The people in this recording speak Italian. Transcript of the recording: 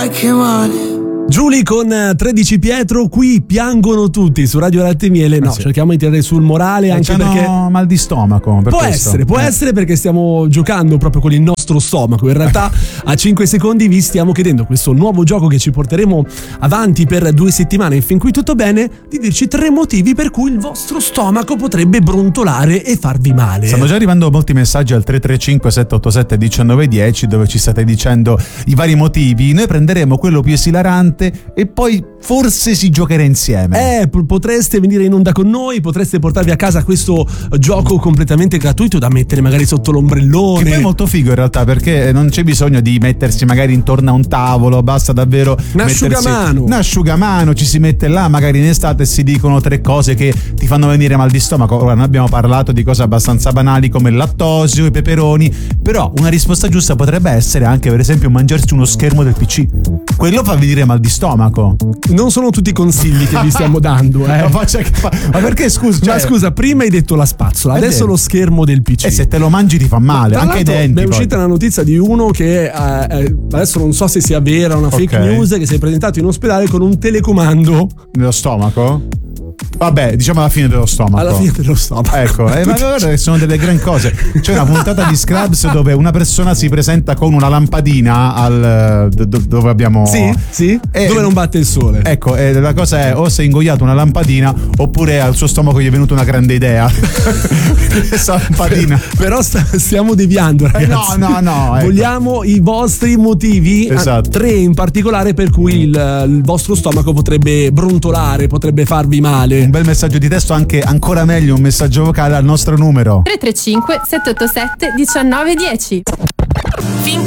sai che male. Giulia con 13 Pietro, qui piangono tutti su Radio Latte e Miele. No, sì. cerchiamo di tirare sul morale, anche perché mal di stomaco. Per può essere perché stiamo giocando proprio con il nostro stomaco. In realtà a 5 secondi vi stiamo chiedendo questo nuovo gioco che ci porteremo avanti per 2 settimane, fin qui tutto bene, di dirci 3 motivi per cui il vostro stomaco potrebbe brontolare e farvi male. Stanno già arrivando molti messaggi al 335 787 1910 dove ci state dicendo i vari motivi. Noi prenderemo quello più esilarante e poi forse si giocherà insieme. Potreste venire in onda con noi, potreste portarvi a casa questo gioco completamente gratuito da mettere magari sotto l'ombrellone. Che poi è molto figo in realtà, perché non c'è bisogno di mettersi magari intorno a un tavolo, basta davvero un asciugamano, ci si mette là magari in estate e si dicono 3 cose che ti fanno venire mal di stomaco. Ora noi abbiamo parlato di cose abbastanza banali come il lattosio, i peperoni, però una risposta giusta potrebbe essere anche per esempio mangiarsi uno schermo del PC. Quello fa venire mal di stomaco. Non sono tutti consigli che vi stiamo dando, Ma perché scusa? Ma scusa, prima hai detto la spazzola, adesso lo schermo del PC. E se te lo mangi ti fa male, anche i denti. È uscita una notizia di uno che adesso non so se sia vera o una fake news, che si è presentato in ospedale con un telecomando nello stomaco. Vabbè, diciamo alla fine dello stomaco. Alla fine dello stomaco. Ecco, ma guarda che sono delle gran cose. C'è una puntata di Scrubs dove una persona si presenta con una lampadina dove abbiamo. Sì. Dove non batte il sole. Ecco, la cosa è o si è ingoiato una lampadina oppure al suo stomaco gli è venuta una grande idea. Questa lampadina. Però stiamo deviando, ragazzi. No. Ecco. Vogliamo i vostri motivi, esatto. 3 in particolare per cui il vostro stomaco potrebbe brontolare, potrebbe farvi male. Un bel messaggio di testo, anche ancora meglio un messaggio vocale al nostro numero 335 787 1910.